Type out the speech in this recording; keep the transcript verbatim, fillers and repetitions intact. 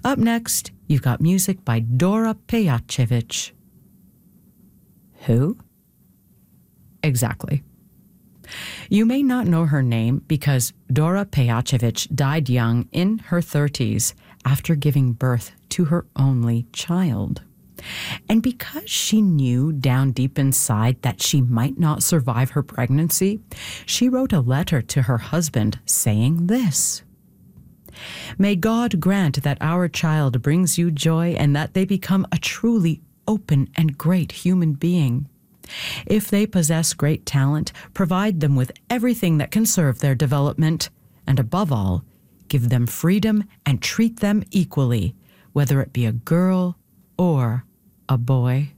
Up next, you've got music by Dora Pejacevic. Who? Exactly. You may not know her name because Dora Pejacevic died young in her thirties after giving birth to her only child. And because she knew down deep inside that she might not survive her pregnancy, she wrote a letter to her husband saying this: "May God grant that our child brings you joy and that they become a truly open and great human being. If they possess great talent, provide them with everything that can serve their development, and above all, give them freedom and treat them equally, whether it be a girl or a boy."